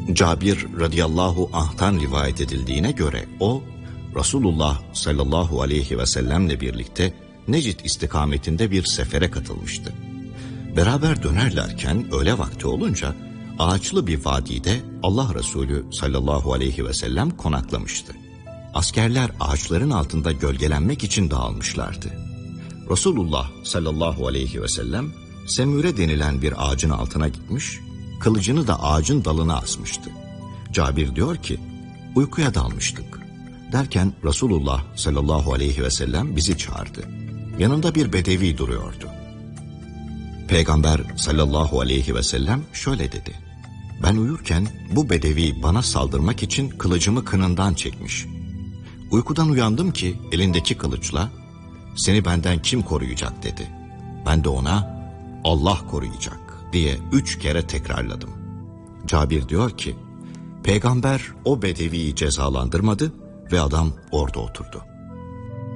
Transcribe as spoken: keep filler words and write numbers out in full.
Cabir radıyallahu anh'tan rivayet edildiğine göre o, Resulullah sallallahu aleyhi ve sellemle birlikte Necid istikametinde bir sefere katılmıştı. Beraber dönerlerken öğle vakti olunca ağaçlı bir vadide Allah Resulü sallallahu aleyhi ve sellem konaklamıştı. Askerler ağaçların altında gölgelenmek için dağılmışlardı. Resulullah sallallahu aleyhi ve sellem semüre denilen bir ağacın altına gitmiş, kılıcını da ağacın dalına asmıştı. Cabir diyor ki, uykuya dalmıştık. Derken Resulullah sallallahu aleyhi ve sellem bizi çağırdı. Yanında bir bedevi duruyordu. Peygamber sallallahu aleyhi ve sellem şöyle dedi: ben uyurken bu bedevi bana saldırmak için kılıcımı kınından çekmiş. Uykudan uyandım ki elindeki kılıçla seni benden kim koruyacak dedi. Ben de ona Allah koruyacak diye üç kere tekrarladım. Cabir diyor ki, Peygamber o bedeviyi cezalandırmadı ve adam orada oturdu.